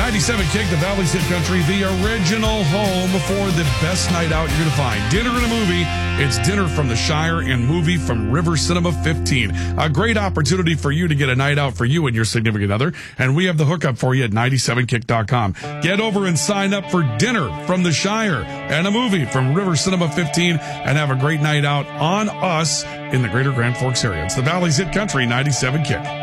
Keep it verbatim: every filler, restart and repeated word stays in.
ninety-seven Kick, the Valley's Hit Country, the original home for the best night out you're going to find. Dinner and a movie. It's Dinner from the Shire and movie from River Cinema fifteen. A great opportunity for you to get a night out for you and your significant other. And we have the hookup for you at ninety-seven kick dot com. Get over and sign up for Dinner from the Shire and a movie from River Cinema fifteen and have a great night out on us in the greater Grand Forks area. It's the Valley's Hit Country, ninety-seven Kick.